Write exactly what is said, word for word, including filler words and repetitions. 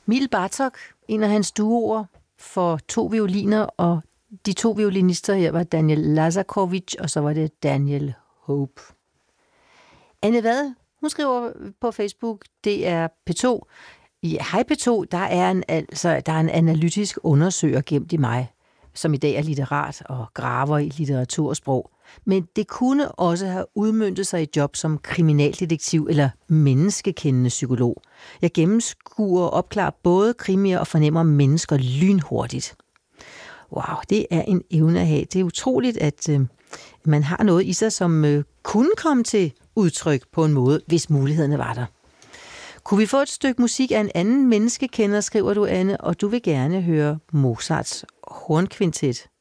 Mil Bartok, en af hans duoer for to violiner, og de to violinister her var Daniel Lazakovic, og så var det Daniel Hope. Anne Vad, hun skriver på Facebook, det er P to. I Hej P to, der er en, altså, der er en analytisk undersøger gemt i mig, som i dag er litterat og graver i litteratur og sprog. Men det kunne også have udmøntet sig i job som kriminaldetektiv eller menneskekendende psykolog. Jeg gennemskuer og opklarer både krimier og fornemmer mennesker lynhurtigt. Wow, det er en evne at have. Det er utroligt, at øh, man har noget i sig, som øh, kunne komme til udtryk på en måde, hvis mulighederne var der. Kunne vi få et stykke musik af en anden menneskekender, skriver du, Anne, og du vil gerne høre Mozarts hornkvintet.